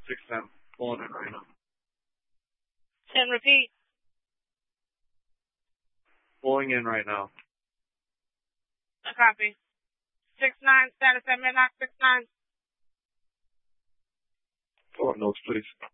610. Pulling in right now. 10, repeat. Pulling in right now. A copy. 6-9, status at midnight, 6-9. Fort notes, please.